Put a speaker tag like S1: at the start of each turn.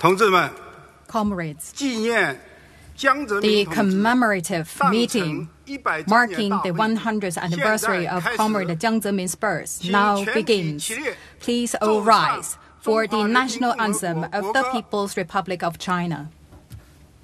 S1: Comrades, the commemorative meeting marking the 100th anniversary of Comrade Jiang Zemin's birth now begins. Please all rise for the national anthem of the People's Republic of China.